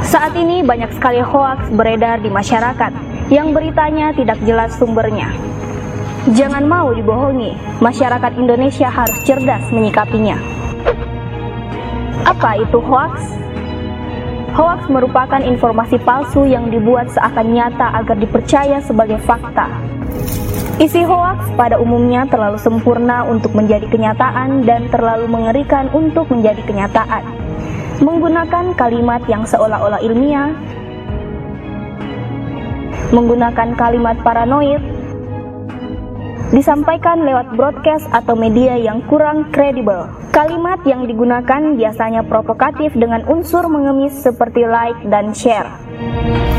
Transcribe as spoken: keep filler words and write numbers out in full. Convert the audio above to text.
Saat ini banyak sekali hoaks beredar di masyarakat yang beritanya tidak jelas sumbernya. Jangan mau dibohongi, masyarakat Indonesia harus cerdas menyikapinya. Apa itu hoaks? Hoaks merupakan informasi palsu yang dibuat seakan nyata agar dipercaya sebagai fakta. Isi hoaks pada umumnya terlalu sempurna untuk menjadi kenyataan dan terlalu mengerikan untuk menjadi kenyataan. Menggunakan kalimat yang seolah-olah ilmiah, menggunakan kalimat paranoid, disampaikan lewat broadcast atau media yang kurang kredibel. Kalimat yang digunakan biasanya provokatif dengan unsur mengemis seperti like dan share.